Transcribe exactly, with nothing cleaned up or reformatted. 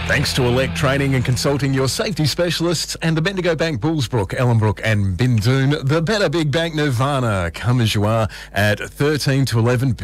Thanks to Elect Training and Consulting, your safety specialists, and the Bendigo Bank, Bullsbrook, Ellenbrook and Bindoon, the Better Big Bank Nirvana. Come as you are at thirteen to eleven.